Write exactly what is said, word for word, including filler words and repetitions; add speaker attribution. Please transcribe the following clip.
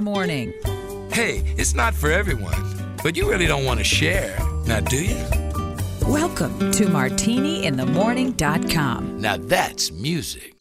Speaker 1: Morning.
Speaker 2: Hey, it's not for everyone, but you really don't want to share, now do you?
Speaker 1: Welcome to martini in the morning dot com.
Speaker 2: Now that's music.